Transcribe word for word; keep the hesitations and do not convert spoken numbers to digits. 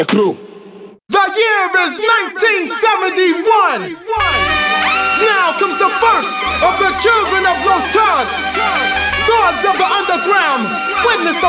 crew. The year is nineteen seventy-one. Now comes the first of the children of Rotan, gods of the underground. Witness the